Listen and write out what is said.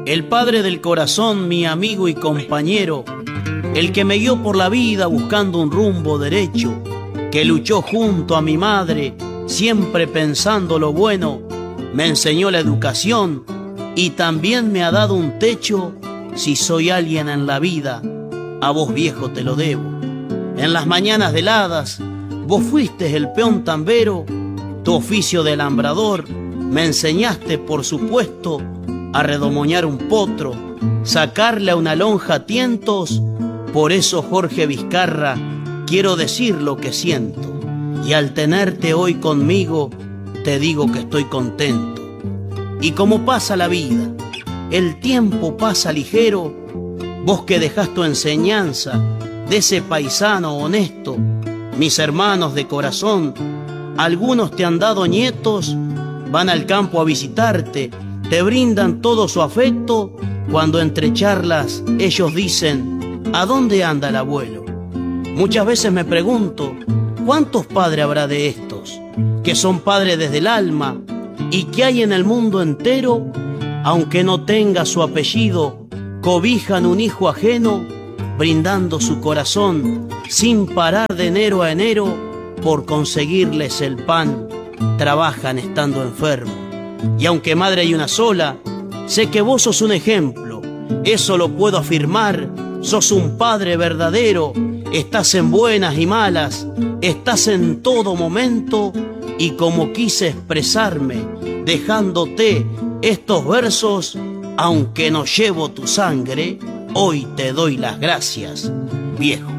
el padre del corazón, mi amigo y compañero, el que me guió por la vida buscando un rumbo derecho, que luchó junto a mi madre, siempre pensando lo bueno, me enseñó la educación y también me ha dado un techo. Si soy alguien en la vida, a vos viejo te lo debo. En las mañanas heladas, vos fuiste el peón tambero, tu oficio de alambrador, me enseñaste por supuesto a redomoñar un potro, sacarle a una lonja tientos. Por eso, Jorge Vizcarra, quiero decir lo que siento, y al tenerte hoy conmigo, te digo que estoy contento. Y como pasa la vida, el tiempo pasa ligero, vos que dejás tu enseñanza de ese paisano honesto, mis hermanos de corazón, algunos te han dado nietos, van al campo a visitarte, te brindan todo su afecto, cuando entre charlas ellos dicen: ¿a dónde anda el abuelo? Muchas veces me pregunto, ¿cuántos padres habrá de estos, que son padres desde el alma y que hay en el mundo entero, aunque no tenga su apellido, cobijan un hijo ajeno, brindando su corazón sin parar de enero a enero, por conseguirles el pan, trabajan estando enfermos? Y aunque madre hay una sola, sé que vos sos un ejemplo, eso lo puedo afirmar. Sos un padre verdadero, estás en buenas y malas, estás en todo momento. Y como quise expresarme dejándote estos versos, aunque no llevo tu sangre, hoy te doy las gracias, viejo.